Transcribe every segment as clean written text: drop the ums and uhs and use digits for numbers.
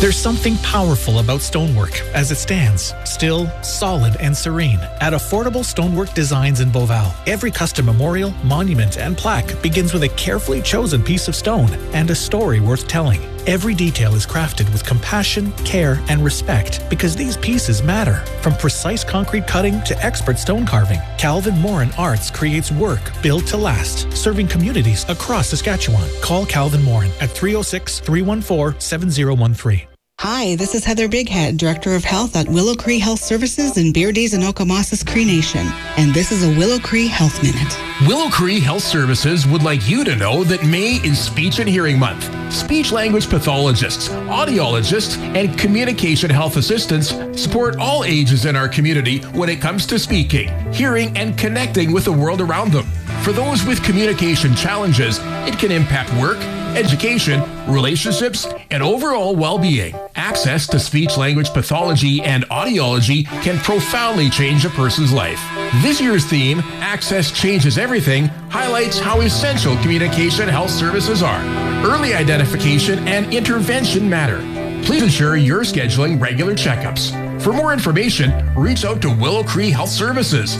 There's something powerful about stonework as it stands, still, solid, and serene, at affordable stonework designs in Beauval. Every custom memorial, monument, and plaque begins with a carefully chosen piece of stone and a story worth telling. Every detail is crafted with compassion, care, and respect because these pieces matter. From precise concrete cutting to expert stone carving, Calvin Morin Arts creates work built to last, serving communities across Saskatchewan. Call Calvin Morin at 306-314-7013. Hi, this is Heather Bighead, Director of Health at Willow Cree Health Services in Beardies and Okamasas Cree Nation. And this is a Willow Cree Health Minute. Willow Cree Health Services would like you to know that May is Speech and Hearing Month. Speech-language pathologists, audiologists, and communication health assistants support all ages in our community when it comes to speaking, hearing, and connecting with the world around them. For those with communication challenges, it can impact work, education, relationships, and overall well-being. Access to speech-language pathology and audiology can profoundly change a person's life. This year's theme, Access Changes Everything, highlights how essential communication health services are. Early identification and intervention matter. Please ensure you're scheduling regular checkups. For more information, reach out to Willow Cree Health Services,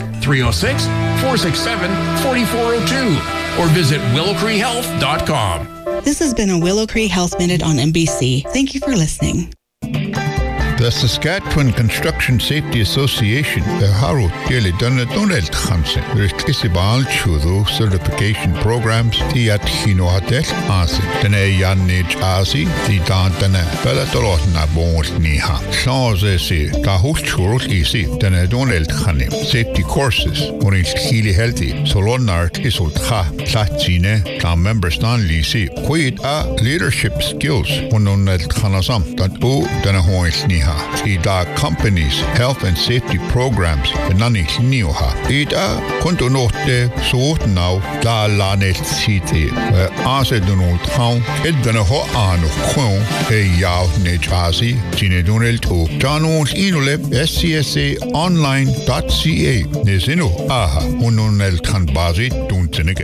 306-467-4402, or visit willowcreehealth.com. This has been a Willow Cree Health Minute on MBC. Thank you for listening. The Saskatchewan Construction Safety Association Harut Dele Donna Donald Khamsen Ristisibal Chudu certification programs Tiat Hinoatel Asi Dene Yanij Asi Di Dantana Bellatorot na Bongol Niha Shazesi Tahus Churul Isi Dene Donald Khanim safety courses Unil Hili Healthy Solonart Isult Ha Tlatsine Ta members Stan Lisi Quid a leadership skills Unonel Khanasam That U Dene Hoil Niha Ida companies health and safety programs benani nioha ida kontonote soort now la lanet city ase donald town edana ho anu khon e yaw ne chasi jine donel to janol inole scsaonline.ca nesino aha unonel kan bazi duntenige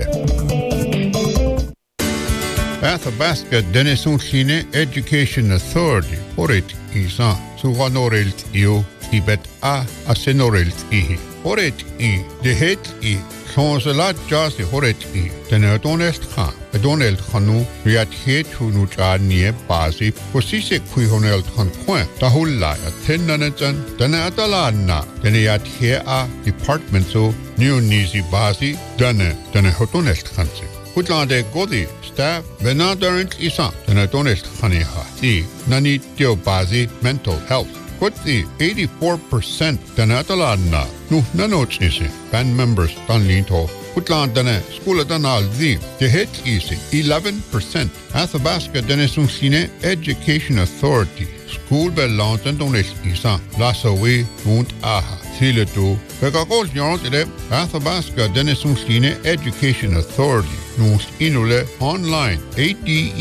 Athabasca Denison Chine Education Authority Orit Isa Suganorelt Io Ibet A Asenorelt Ihi Orit I De Het I Chancelat Jasi Horit I Denadonelt Khan Donald Khanu Riat Het Hunucha Nie Basi Posise Quihonelt Khan Point Tahulla Tenanatan Denadalana Deniat Hea Department so New Nizi Basi Dene Hotonelt Khanse Kutlande Godi staff Benadarent Isa Denadonelt Khaniha I Nani Tio Basi mental health Kutli 84% Denadalana Nu Nanochisi band members Danlinto Kutlandane Skula Danal Zi The Het Easy 11% Athabasca Denesunsine Education Authority School Bellant and Donest Isa Lasawi Mount Aha Thiletu Pekakos Yarntle Athabasca Denesunsine Education Authority Nus Inule Online AD